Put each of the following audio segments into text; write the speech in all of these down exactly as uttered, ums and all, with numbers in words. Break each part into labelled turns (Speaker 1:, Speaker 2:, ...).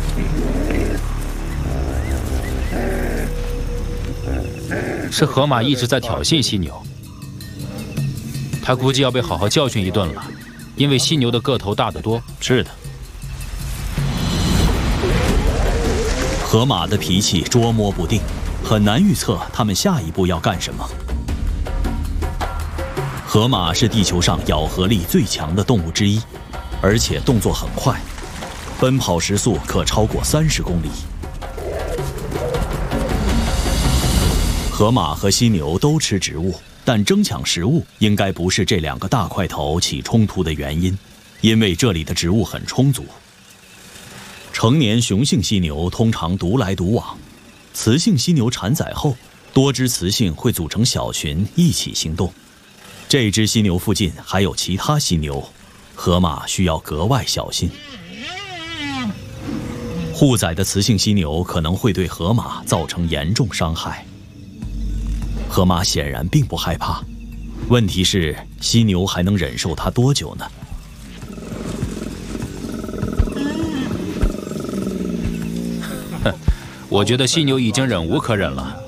Speaker 1: 是河马一直在挑衅犀牛，他估计要被好好教训一顿了，因为犀牛的个头大得多。
Speaker 2: 是的。河马的脾气捉摸不定，很难预测它们下一步要干什么。河马是地球上咬合力最强的动物之一，而且动作很快，奔跑时速可超过三十公里。河马和犀牛都吃植物，但争抢食物应该不是这两个大块头起冲突的原因，因为这里的植物很充足。成年雄性犀牛通常独来独往，雌性犀牛产崽后，多只雌性会组成小群一起行动。这只犀牛附近还有其他犀牛，河马需要格外小心。护崽的雌性犀牛可能会对河马造成严重伤害。河马显然并不害怕，问题是犀牛还能忍受它多久呢？
Speaker 1: 哼，我觉得犀牛已经忍无可忍了。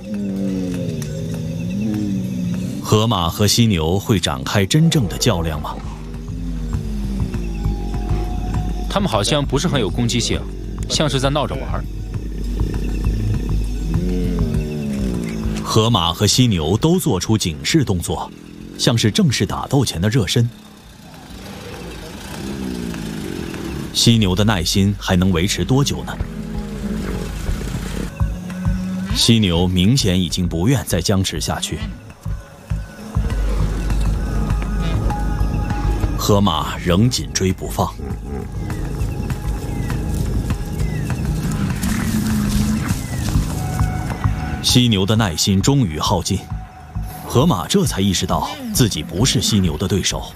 Speaker 2: 河马和犀牛会展开真正的较量吗？
Speaker 1: 它们好像不是很有攻击性，像是在闹着玩。
Speaker 2: 河马和犀牛都做出警示动作，像是正式打斗前的热身。犀牛的耐心还能维持多久呢？犀牛明显已经不愿再僵持下去。河马仍紧追不放。犀牛的耐心终于耗尽，河马这才意识到自己不是犀牛的对手。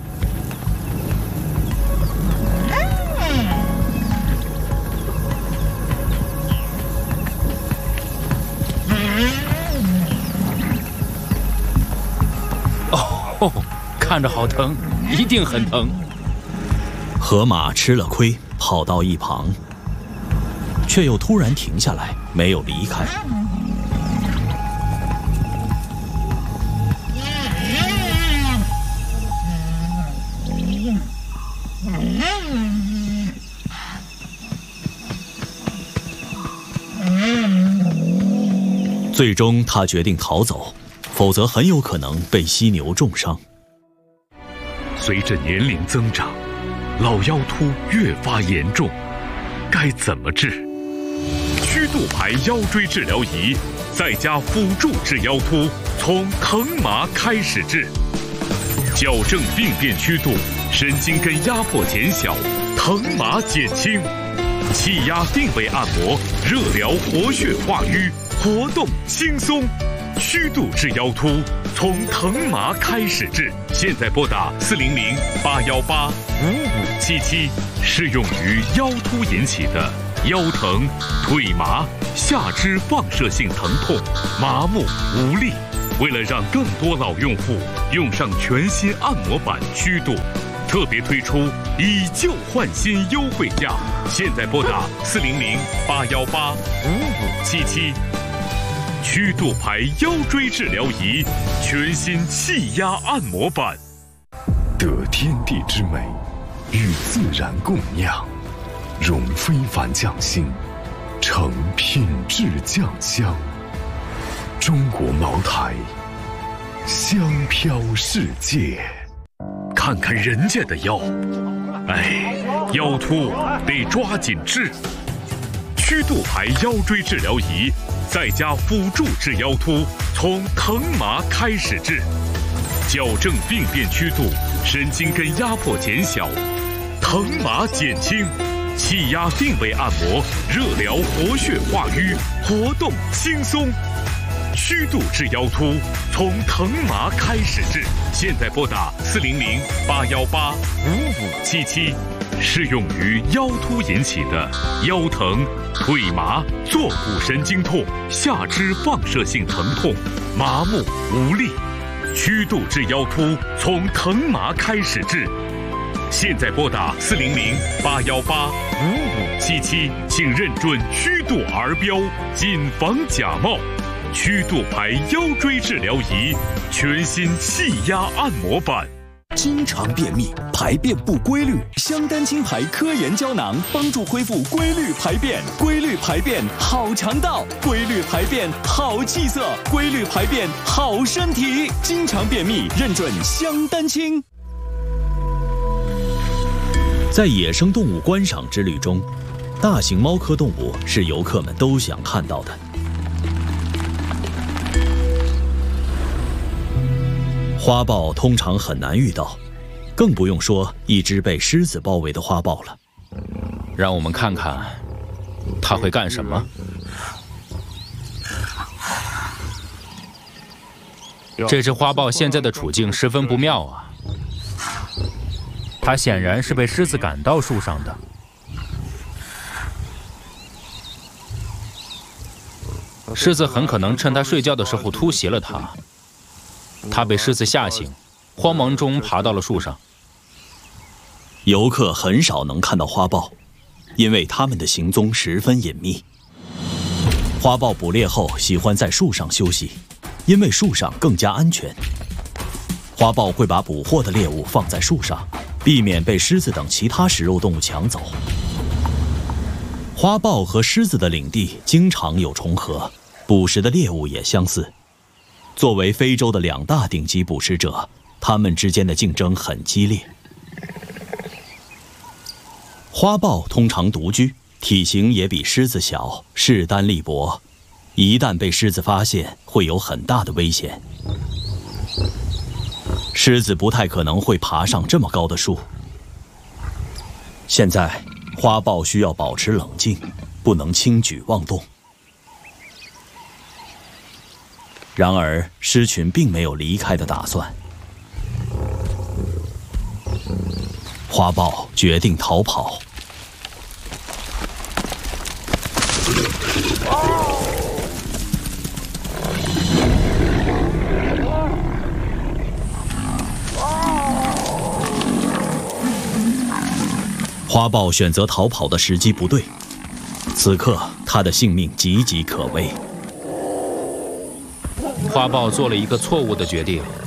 Speaker 1: 哦，看着好疼，一定很疼。
Speaker 2: 河马吃了亏，跑到一旁，却又突然停下来，没有离开。最终，他决定逃走，否则很有可能被犀牛重伤。
Speaker 3: 随着年龄增长，老腰突越发严重，该怎么治？曲度牌腰椎治疗仪再加辅助治腰突，从疼麻开始治，矫正病变曲度，神经根压迫减小，疼麻减轻，气压定位按摩，热疗活血化瘀，活动轻松。曲度治腰突，从疼麻开始治。现在拨打四零零八幺八五五七七，适用于腰突引起的腰疼、腿麻、下肢放射性疼痛、麻木无力。为了让更多老用户用上全新按摩板曲度，特别推出以旧换新优惠价。现在拨打四零零八幺八五五七七。曲度牌腰椎治疗仪，全新气压按摩板，
Speaker 4: 得天地之美，与自然共酿，融非凡匠心，成品质酱香。中国茅台，香飘世界。
Speaker 3: 看看人家的腰，哎，腰突得抓紧治。曲度牌腰椎治疗仪再加辅助治腰突，从疼麻开始治，矫正病变曲度，神经根压迫减小，疼麻减轻，气压定位按摩，热疗活血化瘀，活动轻松。曲度治腰突，从疼麻开始治。现在拨打四零零八幺八五五七七，适用于腰突引起的腰疼、腿麻、坐骨神经痛、下肢放射性疼痛、麻木无力。曲度治腰突，从疼麻开始治。现在拨打四零零八幺八五五七七，请认准虚度 R 标，谨防假冒。虚度牌腰椎治疗仪，全新气压按摩板。
Speaker 5: 经常便秘、排便不规律，香丹青牌科研胶囊帮助恢复规律排便。规律排便好肠道，规律排便好气色，规律排便好身体。经常便秘，认准香丹青。
Speaker 2: 在野生动物观赏之旅中，大型猫科动物是游客们都想看到的。花豹通常很难遇到，更不用说一只被狮子包围的花豹了。
Speaker 1: 让我们看看，它会干什么？这只花豹现在的处境十分不妙啊！它显然是被狮子赶到树上的。狮子很可能趁它睡觉的时候突袭了它。他被狮子吓醒，慌忙中爬到了树上。
Speaker 2: 游客很少能看到花豹，因为它们的行踪十分隐秘。花豹捕猎后喜欢在树上休息，因为树上更加安全。花豹会把捕获的猎物放在树上，避免被狮子等其他食肉动物抢走。花豹和狮子的领地经常有重合，捕食的猎物也相似。作为非洲的两大顶级捕食者，它们之间的竞争很激烈。花豹通常独居，体型也比狮子小，势单力薄，一旦被狮子发现，会有很大的危险。狮子不太可能会爬上这么高的树。现在，花豹需要保持冷静，不能轻举妄动。然而，狮群并没有离开的打算。花豹决定逃跑。花豹选择逃跑的时机不对，此刻它的性命岌岌可危。
Speaker 1: 花豹做了一个错误的决定，